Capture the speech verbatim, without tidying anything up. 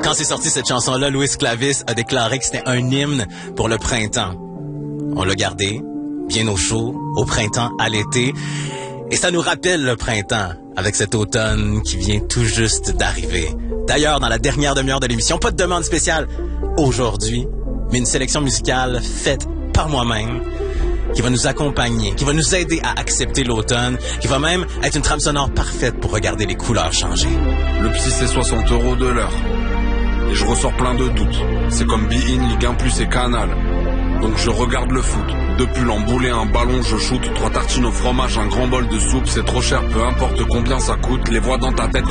Quand c'est sorti cette chanson-là, Louis Clavis a déclaré que c'était un hymne pour le printemps. On l'a gardé, bien au chaud, au printemps, à l'été. Et ça nous rappelle le printemps, avec cet automne qui vient tout juste d'arriver. D'ailleurs, dans la dernière demi-heure de l'émission, pas de demande spéciale aujourd'hui, mais une sélection musicale faite par moi-même, qui va nous accompagner, qui va nous aider à accepter l'automne, qui va même être une trame sonore parfaite pour regarder les couleurs changer. Le psy, c'est soixante euros de l'heure. Et je ressors plein de doutes. C'est comme Be-In, Ligue un plus et Canal. Donc je regarde le foot. Depuis l'emboulé, un ballon, je shoot. Trois tartines au fromage, un grand bol de soupe. C'est trop cher, peu importe combien ça coûte. Les voix dans ta tête.